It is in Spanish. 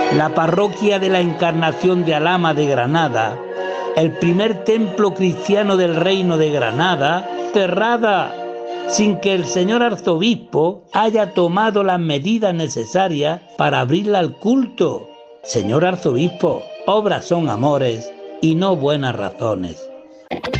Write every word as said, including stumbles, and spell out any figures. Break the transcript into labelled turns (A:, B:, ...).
A: La parroquia de la Encarnación de Alhama de Granada, el primer templo cristiano del Reino de Granada, cerrada, sin que el señor arzobispo haya tomado las medidas necesarias para abrirla al culto. Señor arzobispo, obras son amores y no buenas razones.